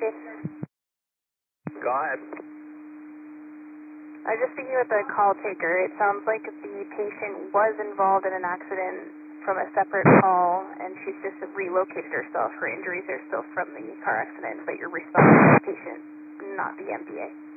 case? Go ahead. I was just speaking with the call taker. It sounds like the patient was involved in an accident from a separate call, and she's just relocated herself. Her injuries are still from the car accident, but you're responding to the patient, not the MBA.